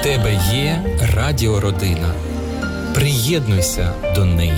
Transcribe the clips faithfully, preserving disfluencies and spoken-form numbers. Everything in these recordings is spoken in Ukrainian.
В тебе є радіородина. Приєднуйся до неї.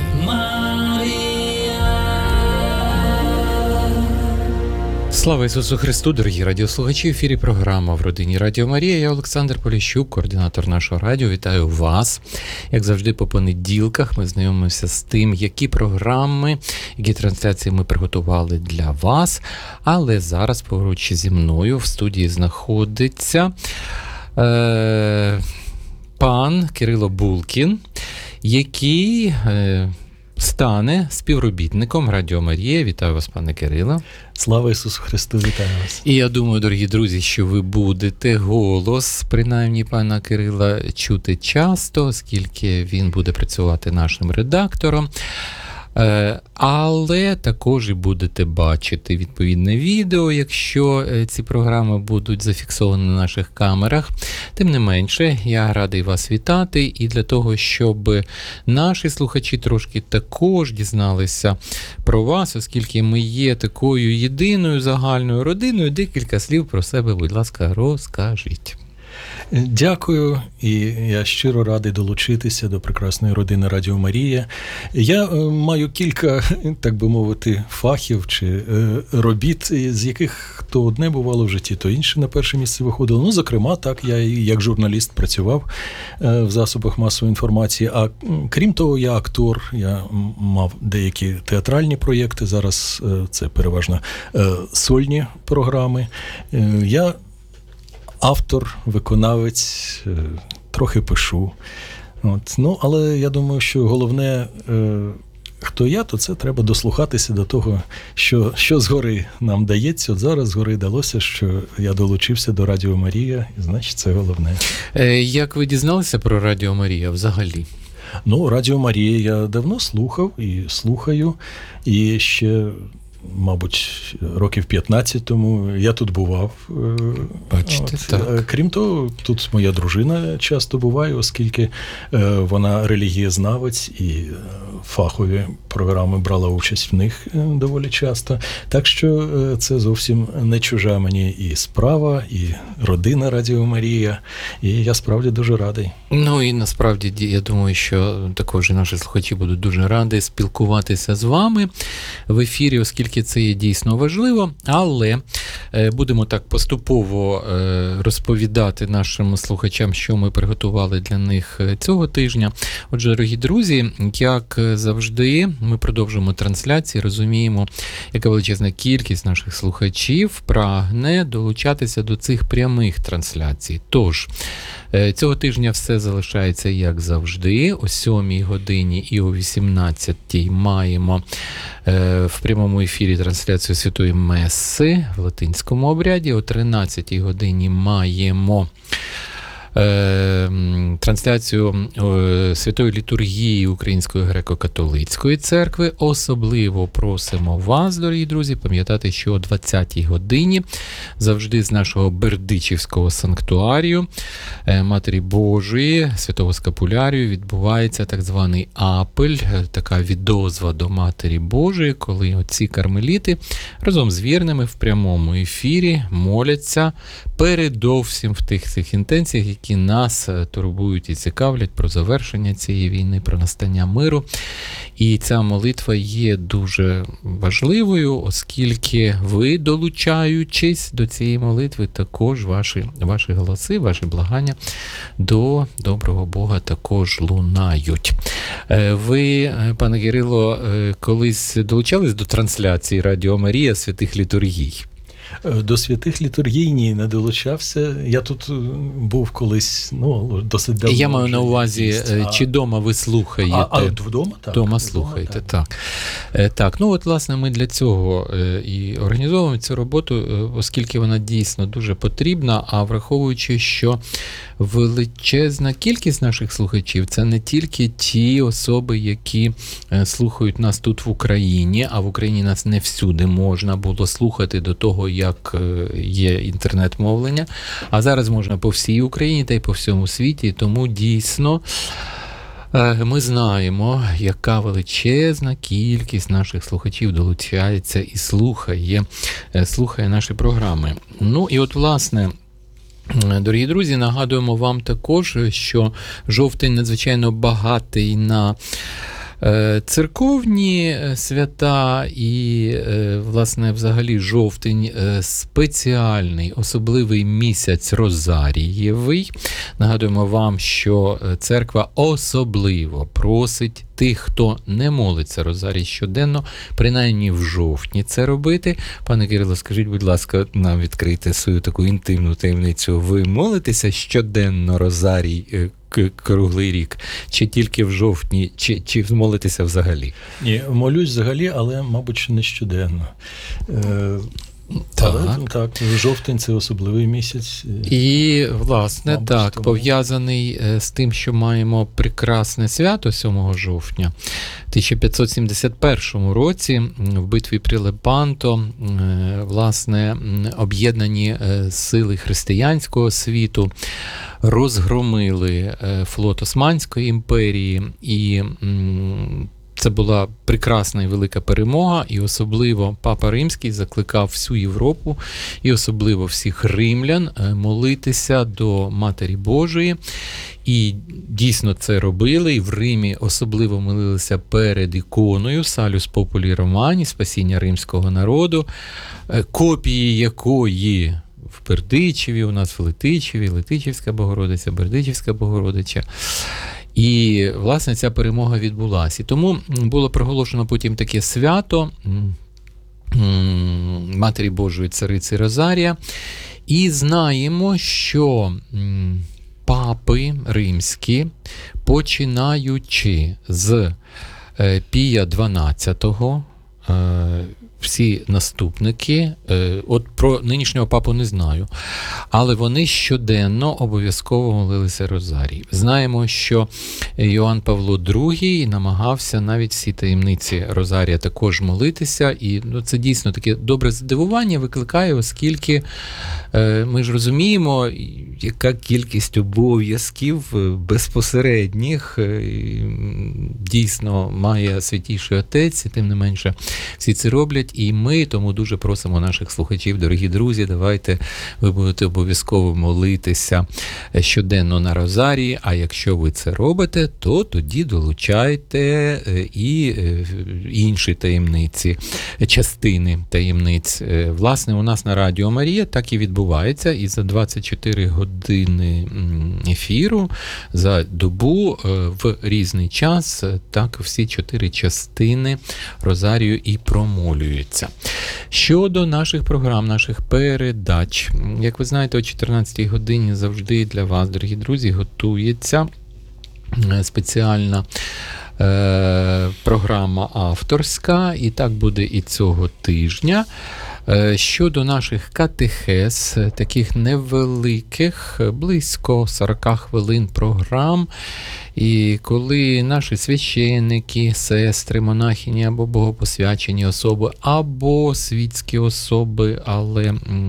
Слава Ісусу Христу, дорогі радіослухачі! В ефірі програма «В родині Радіо Марія». Я Олександр Поліщук, координатор нашого радіо. Вітаю вас! Як завжди, по понеділках ми знайомимося з тим, які програми, які трансляції ми приготували для вас. Але зараз, поруч зі мною, в студії знаходиться е- пан Кирило Булкін, який е- стане співробітником Радіо Марія. Вітаю вас, пане Кирило. Слава Ісусу Христу, вітаю вас. І я думаю, дорогі друзі, що ви будете голос, принаймні, пана Кирила, чути часто, оскільки він буде працювати нашим редактором. Але також і будете бачити відповідне відео, якщо ці програми будуть зафіксовані на наших камерах. Тим не менше, я радий вас вітати, і для того, щоб наші слухачі трошки також дізналися про вас, оскільки ми є такою єдиною загальною родиною, декілька слів про себе, будь ласка, розкажіть. Дякую, і я щиро радий долучитися до прекрасної родини Радіо Марія. Я маю кілька, так би мовити, фахів чи робіт, з яких то одне бувало в житті, то інше на перше місце виходило. Ну, зокрема, так, я як журналіст працював в засобах масової інформації, а крім того, я актор, я мав деякі театральні проєкти, зараз це переважно сольні програми. Я автор, виконавець, трохи пишу. От. Ну, але я думаю, що головне, хто я, то це треба дослухатися до того, що, що згори нам дається. От зараз згори далося, що я долучився до Радіо Марія, і значить це головне. Як ви дізналися про Радіо Марія взагалі? Ну, Радіо Марія я давно слухав і слухаю, і ще... Мабуть, років п'ятнадцять тому я тут бував. Бачите, От. так. Крім того, тут моя дружина часто буває, оскільки вона релігієзнавець і фахові програми брала участь в них доволі часто. Так що це зовсім не чужа мені і справа, і родина Радіо Марія. І я справді дуже радий. Ну і насправді, я думаю, що також і наші слухачі будуть дуже раді спілкуватися з вами в ефірі, оскільки це є дійсно важливо, але будемо так поступово розповідати нашим слухачам, що ми приготували для них цього тижня. Отже, дорогі друзі, як завжди, ми продовжуємо трансляції, розуміємо, яка величезна кількість наших слухачів прагне долучатися до цих прямих трансляцій. Тож, цього тижня все залишається як завжди. О сьомій годині і о вісімнадцятій маємо в прямому ефірі трансляцію Святої Меси в латинському обряді. О тринадцятій годині маємо трансляцію Святої літургії Української греко-католицької церкви. Особливо просимо вас, дорогі друзі, пам'ятати, що о двадцятій годині завжди з нашого Бердичівського санктуарію Матері Божої, Святого Скапулярію, відбувається так званий апель, така відозва до Матері Божої, коли оці кармеліти разом з вірними в прямому ефірі моляться передовсім в тих цих інтенціях, які нас турбують і цікавлять про завершення цієї війни, про настання миру. І ця молитва є дуже важливою, оскільки ви, долучаючись до цієї молитви, також ваші, ваші голоси, ваші благання до доброго Бога також лунають. Ви, пане Кирило, колись долучались до трансляції Радіо Марія святих літургій? До святих літургій ні, не долучався. Я тут був колись, ну, досить давно. Я маю на увазі, а... чи дома ви слухаєте? А, а вдома, так. Дома слухаєте, так. так. Так, ну от, власне, ми для цього і організовуємо цю роботу, оскільки вона дійсно дуже потрібна, а враховуючи, що величезна кількість наших слухачів – це не тільки ті особи, які слухають нас тут в Україні, а в Україні нас не всюди можна було слухати до того, як є інтернет-мовлення, а зараз можна по всій Україні та й по всьому світі, тому дійсно ми знаємо, яка величезна кількість наших слухачів долучається і слухає, слухає наші програми. Ну і от, власне, Дорогі друзі, нагадуємо вам також, що жовтень надзвичайно багатий на церковні свята і, власне, взагалі жовтень спеціальний, особливий місяць Розарієвий. Нагадуємо вам, що церква особливо просить тих, хто не молиться Розарій щоденно, принаймні в жовтні це робити. Пане Кирило, скажіть, будь ласка, нам відкрийте свою таку інтимну таємницю. Ви молитеся щоденно Розарій круглий рік, чи тільки в жовтні, чи, чи молитеся взагалі? Ні, молюсь взагалі, але, мабуть, не щоденно. Е, так. Але, так, жовтень – це особливий місяць. І, власне, мабуть, так, тому. пов'язаний з тим, що маємо прекрасне свято сьомого жовтня. В тисяча п'ятсот сімдесят першому році в битві при Лепанто, власне, об'єднані сили християнського світу розгромили флот Османської імперії, і це була прекрасна і велика перемога, і особливо Папа Римський закликав всю Європу, і особливо всіх римлян молитися до Матері Божої. І дійсно це робили, і в Римі особливо молилися перед іконою Салюс Популі Романі, спасіння римського народу, копії якої в Бердичеві, у нас в Летичеві, Летичівська Богородиця, Бердичівська Богородиця. І, власне, ця перемога відбулася. І тому було проголошено потім таке свято Матері Божої Цариці Розарія. І знаємо, що папи римські, починаючи з Пія дванадцятого, всі наступники, от про нинішнього папу не знаю, але вони щоденно обов'язково молилися Розарій. Знаємо, що Йоанн Павло другий намагався навіть всі таємниці Розарія також молитися, і ну, це дійсно таке добре здивування викликає, оскільки е, ми ж розуміємо, яка кількість обов'язків безпосередніх е, дійсно має Святійший Отець, і тим не менше всі це роблять, і ми тому дуже просимо наших слухачів, дорогі друзі, давайте ви будете обов'язково молитися щоденно на Розарії, а якщо ви це робите, то тоді долучайте і інші таємниці, частини таємниць. Власне, у нас на Радіо Марія так і відбувається, і за двадцять чотири години ефіру за добу в різний час так всі чотири частини Розарію і промолюються. Щодо наших програм, наших передач, як ви знаєте, о чотирнадцятій годині завжди для вас, дорогі друзі, готується спеціальна е, програма авторська, і так буде і цього тижня. Щодо наших катехез, таких невеликих, близько сорок хвилин програм, і коли наші священники, сестри, монахині або богопосвячені особи, або світські особи, але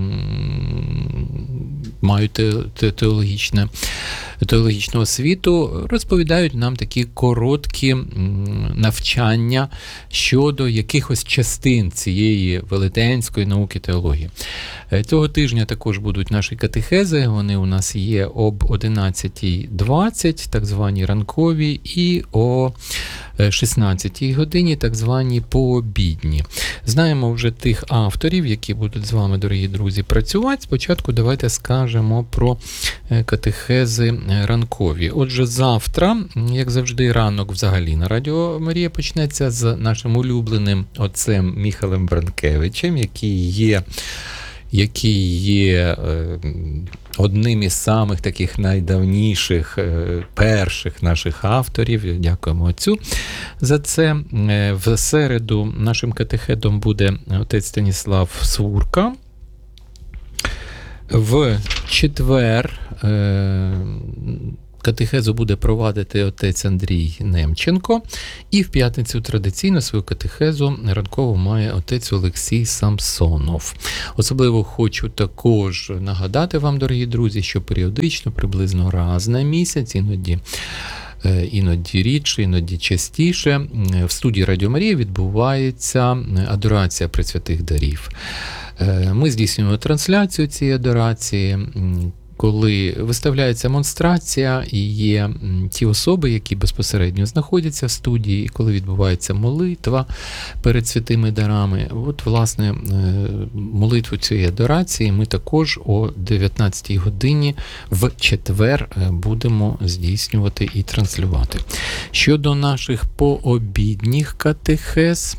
м- мають теологічне, теологічну освіту, розповідають нам такі короткі м- навчання щодо якихось частин цієї велетенської науки теології. Цього тижня також будуть наші катехези, вони у нас є об одинадцятій двадцять, так звані ранкові, і о шістнадцятій годині, так звані пообідні. Знаємо вже тих авторів, які будуть з вами, дорогі друзі, працювати. Спочатку давайте скажемо про катехези ранкові. Отже, завтра, як завжди, ранок взагалі на Радіо Марія почнеться з нашим улюбленим отцем Міхалем Бранкевичем, який є який є е, одним із самих таких найдавніших, е, перших наших авторів. Дякуємо отцю за це. Е, в середу нашим катехедом буде отець Станіслав Свурка. В четвер е, катехезу буде провадити отець Андрій Немченко. І в п'ятницю традиційно свою катехезу ранкову має отець Олексій Самсонов. Особливо хочу також нагадати вам, дорогі друзі, що періодично, приблизно раз на місяць, іноді іноді рідше, іноді частіше, в студії Радіо Марія відбувається адорація пресвятих дарів. Ми здійснюємо трансляцію цієї адорації. коли виставляється монстрація і є ті особи, які безпосередньо знаходяться в студії, і коли відбувається молитва перед святими дарами. От, власне, молитву цієї адорації ми також о дев'ятнадцятій годині в четвер будемо здійснювати і транслювати. Щодо наших пообідніх катехез,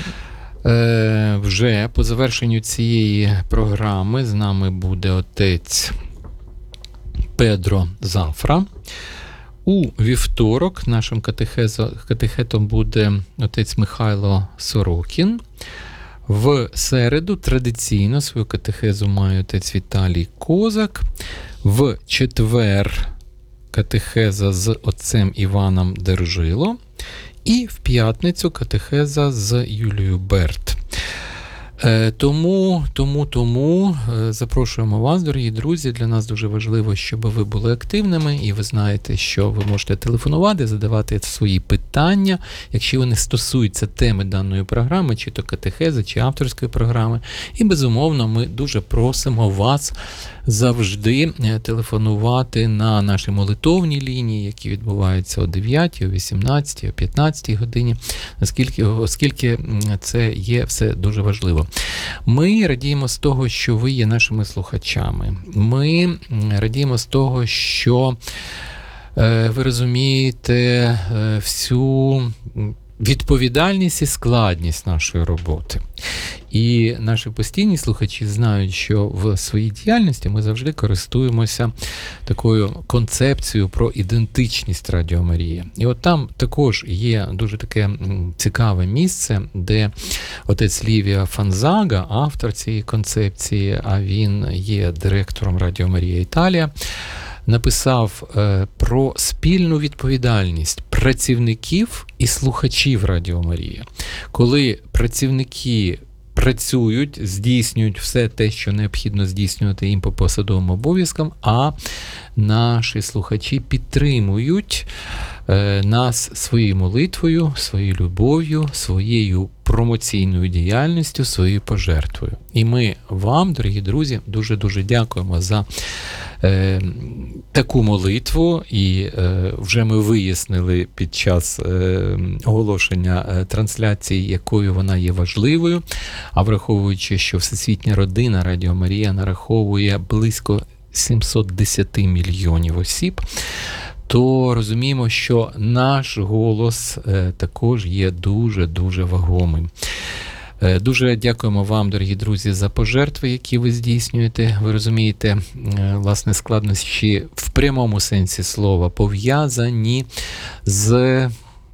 вже по завершенню цієї програми з нами буде отець Педро Зафра. У вівторок нашим катехетом буде отець Михайло Сорокін. В середу традиційно свою катехезу має отець Віталій Козак. В четвер катехеза з отцем Іваном Держило. І в п'ятницю катехеза з Юлією Берт. Тому, тому, тому запрошуємо вас, дорогі друзі. Для нас дуже важливо, щоб ви були активними, і ви знаєте, що ви можете телефонувати, задавати свої питання, якщо вони стосуються теми даної програми, чи то катехези, чи авторської програми. І, безумовно, ми дуже просимо вас завжди телефонувати на наші молитовні лінії, які відбуваються о дев'ятій, о вісімнадцятій, о п'ятнадцятій годині, оскільки, оскільки це є все дуже важливо. Ми радіємо з того, що ви є нашими слухачами. Ми радіємо з того, що е, ви розумієте е, всю відповідальність і складність нашої роботи. І наші постійні слухачі знають, що в своїй діяльності ми завжди користуємося такою концепцією про ідентичність Радіо Марія. І от там також є дуже таке цікаве місце, де отець Лівія Фанзага, автор цієї концепції, а він є директором Радіо Марія Італія, написав е, про спільну відповідальність працівників і слухачів Радіо Марія. Коли працівники працюють, здійснюють все те, що необхідно здійснювати їм по посадовим обов'язкам, а наші слухачі підтримують е, нас своєю молитвою, своєю любов'ю, своєю промоційною діяльністю, своєю пожертвою. І ми вам, дорогі друзі, дуже-дуже дякуємо за е, таку молитву, і е, вже ми вияснили під час е, оголошення е, трансляції, якою вона є важливою, а враховуючи, що всесвітня родина Радіо Марія нараховує близько сімсот десять мільйонів осіб, то розуміємо, що наш голос е, також є дуже-дуже вагомим. Е, дуже дякуємо вам, дорогі друзі, за пожертви, які ви здійснюєте. Ви розумієте, е, власне, складнощі в прямому сенсі слова пов'язані з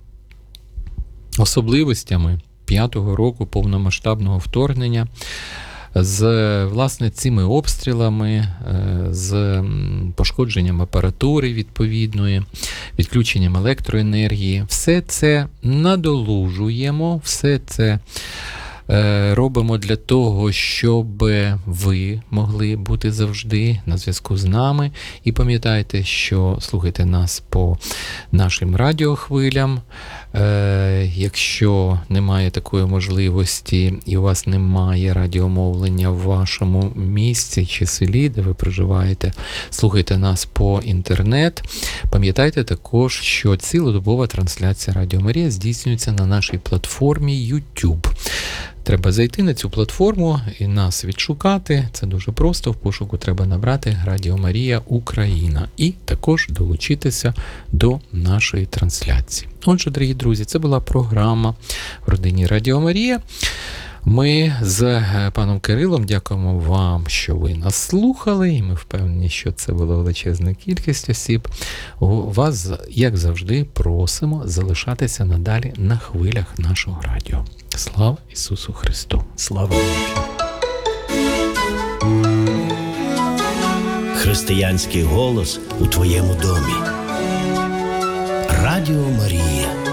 особливостями п'ятого року повномасштабного вторгнення, з, власне, цими обстрілами, з пошкодженням апаратури відповідної, відключенням електроенергії. Все це надолужуємо, все це робимо для того, щоб ви могли бути завжди на зв'язку з нами. І пам'ятайте, що слухайте нас по нашим радіохвилям. Якщо немає такої можливості і у вас немає радіомовлення в вашому місці чи селі, де ви проживаєте, слухайте нас по інтернет. Пам'ятайте також, що цілодобова трансляція Радіо Марія здійснюється на нашій платформі YouTube. Треба зайти на цю платформу і нас відшукати. Це дуже просто. В пошуку треба набрати Радіо Марія Україна і також долучитися до нашої трансляції. Отже, дорогі друзі, це була програма в родині Радіо Марія. Ми з паном Кирилом дякуємо вам, що ви нас слухали, і ми впевнені, що це була величезна кількість осіб. Вас, як завжди, просимо залишатися надалі на хвилях нашого радіо. Слава Ісусу Христу! Слава Богу! Християнський голос у твоєму домі. Радіо Марія.